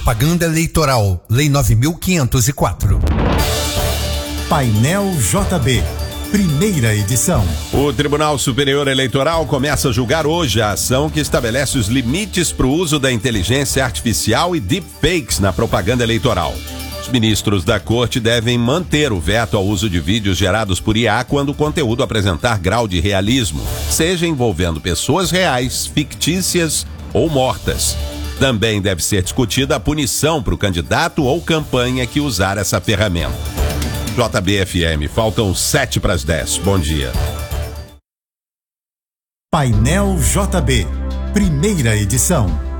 Propaganda eleitoral, Lei 9.504. Painel JB, primeira edição. O Tribunal Superior Eleitoral começa a julgar hoje a ação que estabelece os limites para o uso da inteligência artificial e deepfakes na propaganda eleitoral. Os ministros da Corte devem manter o veto ao uso de vídeos gerados por IA quando o conteúdo apresentar grau de realismo, seja envolvendo pessoas reais, fictícias ou mortas. Também deve ser discutida a punição para o candidato ou campanha que usar essa ferramenta. JBFM, faltam 7:10. Bom dia. Painel JB, primeira edição.